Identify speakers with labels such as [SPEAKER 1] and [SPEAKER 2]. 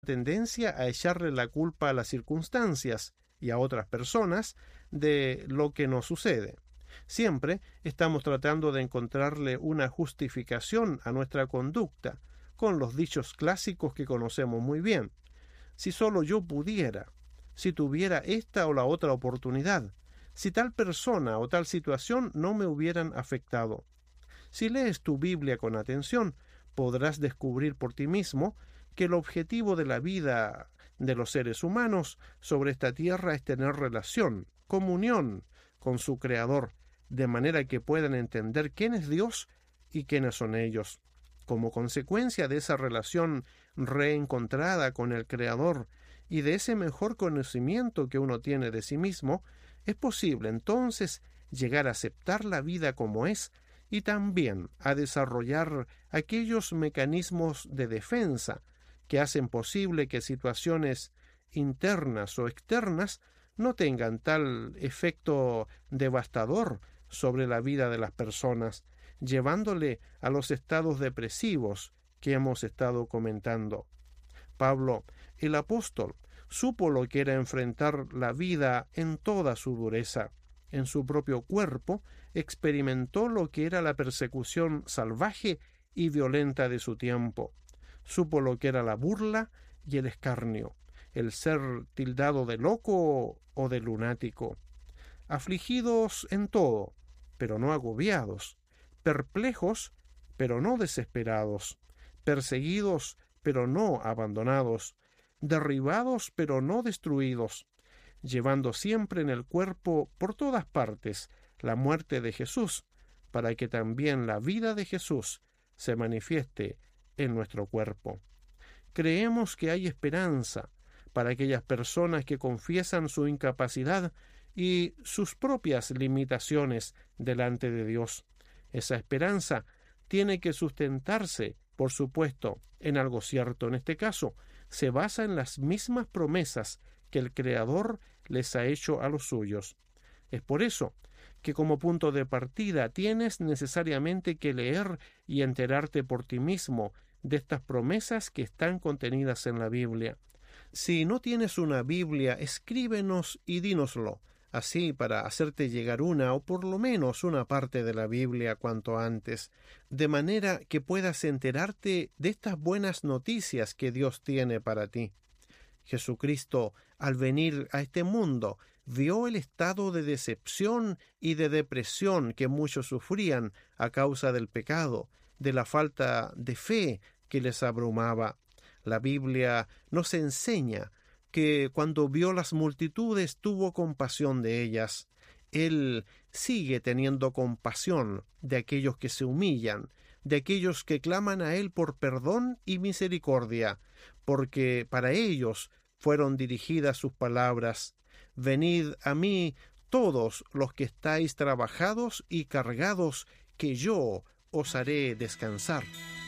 [SPEAKER 1] tendencia a echarle la culpa a las circunstancias y a otras personas de lo que nos sucede. Siempre estamos tratando de encontrarle una justificación a nuestra conducta, con los dichos clásicos que conocemos muy bien. Si solo yo pudiera, si tuviera esta o la otra oportunidad, si tal persona o tal situación no me hubieran afectado. Si lees tu Biblia con atención, podrás descubrir por ti mismo que el objetivo de la vida de los seres humanos sobre esta tierra es tener relación, comunión con su Creador, de manera que puedan entender quién es Dios y quiénes son ellos. Como consecuencia de esa relación reencontrada con el Creador y de ese mejor conocimiento que uno tiene de sí mismo, es posible entonces llegar a aceptar la vida como es y también a desarrollar aquellos mecanismos de defensa que hacen posible que situaciones internas o externas no tengan tal efecto devastador sobre la vida de las personas, llevándole a los estados depresivos que hemos estado comentando. Pablo, el apóstol, supo lo que era enfrentar la vida en toda su dureza. En su propio cuerpo experimentó lo que era la persecución salvaje y violenta de su tiempo. Supo lo que era la burla y el escarnio, el ser tildado de loco o de lunático. Afligidos en todo, pero no agobiados, perplejos, pero no desesperados, perseguidos, pero no abandonados, derribados, pero no destruidos, llevando siempre en el cuerpo por todas partes la muerte de Jesús, para que también la vida de Jesús se manifieste en nuestro cuerpo. Creemos que hay esperanza para aquellas personas que confiesan su incapacidad y sus propias limitaciones delante de Dios. Esa esperanza tiene que sustentarse, por supuesto, en algo cierto. En este caso, se basa en las mismas promesas que el Creador les ha hecho a los suyos. Es por eso que como punto de partida tienes necesariamente que leer y enterarte por ti mismo de estas promesas que están contenidas en la Biblia. Si no tienes una Biblia, escríbenos y dínoslo, así para hacerte llegar una o por lo menos una parte de la Biblia cuanto antes, de manera que puedas enterarte de estas buenas noticias que Dios tiene para ti. Jesucristo, al venir a este mundo, vio el estado de decepción y de depresión que muchos sufrían a causa del pecado, de la falta de fe que les abrumaba. La Biblia nos enseña que cuando vio las multitudes tuvo compasión de ellas. Él sigue teniendo compasión de aquellos que se humillan, de aquellos que claman a Él por perdón y misericordia, porque para ellos fueron dirigidas sus palabras: venid a mí todos los que estáis trabajados y cargados, que yo os haré descansar.